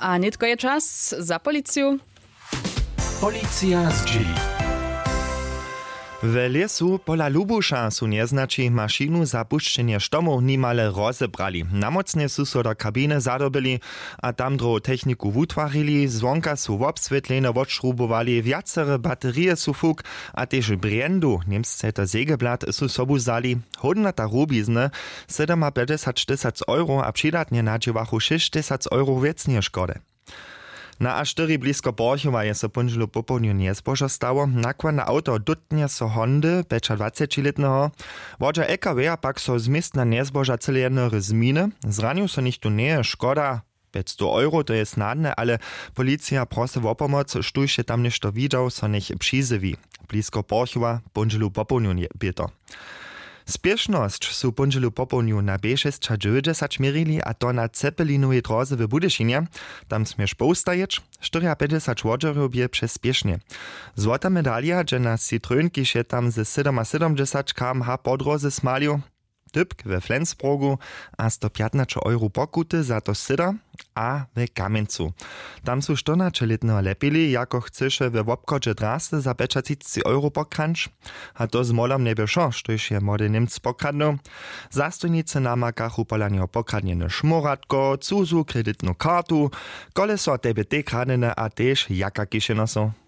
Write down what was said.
a nitko je czas za policiju. Policja z dzieli. W lesu pola Lubuša su nieznači mašinu za pušćenje štomov nimale rozebrali. Namocne su so do kabine zadobili, a tam drogu techniku wutwarili, zvonka su wobsvetlene odšrubovali, viacere baterije su fuk, a tež briendu, Niemsceter Sägeblatt, su sobu zali. Hodnata rubizne, 750 euro, a přidatne nadživachu 60 euro wiecnie szkode. Na A4 blisko Borchova je so punžilo popovnju niezbožo stało. Nakładne auto dutnie so Hondy, 25-letnego. Wodza EKW pak so z miestna niezboża cyle jedne zminy. Zranił so nichtu nie, szkoda 500 euro, to je snadne, ale policja prosi o pomoc, sztujše tam nešto widział, so nich przyzywi. Blisko Borchova punžilo popovnju bieto. Spieszność su punželu popovnju na B690 mierili, a to na Cepelinowej drodze w Budyšinie. Tam smiesz poustajeć, 54 łodzerów je przez spiesznie. Złota medalia, że na Citroenki się tam ze 77 km/h po drodze smalił. Typk we Flensburgu a 115 euro pokuty za to syda, a w Kamencu. Tam su 14-letnego lepili, jako chceše we wobkodzie draste za 50 euro pokranč. A to z molom nie byszo, štož je młody Niemc pokradnął. Zastojnicy namakachu polanio pokradniene szmoratko, cuzu kredytną kartu, koleso tebe te kradnene a tež jaka kišeno są.